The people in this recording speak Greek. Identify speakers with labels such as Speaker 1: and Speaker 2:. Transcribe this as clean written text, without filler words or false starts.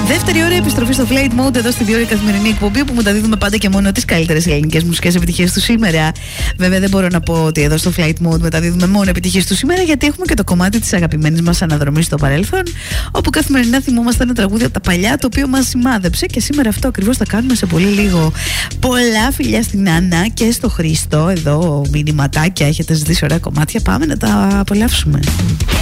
Speaker 1: Δεύτερη ώρα επιστροφή στο Flight Mode εδώ στη δύο ώρη καθημερινή εκπομπή που μεταδίδουμε πάντα και μόνο τις καλύτερες ελληνικές μουσικές επιτυχίες του σήμερα. Βέβαια δεν μπορώ να πω ότι εδώ στο Flight Mode μεταδίδουμε μόνο επιτυχίες του σήμερα, γιατί έχουμε και το κομμάτι της αγαπημένης μας αναδρομής στο παρέλθον, όπου καθημερινά θυμόμαστε ένα τραγούδι από τα παλιά το οποίο μας σημάδεψε, και σήμερα αυτό ακριβώς θα κάνουμε σε πολύ λίγο. Πολλά φιλιά στην Άννα και στο Χρήστο. Εδώ μηνυματάκια, έχετε ζητήσει ωραία κομμάτια, πάμε να τα απολαύσουμε.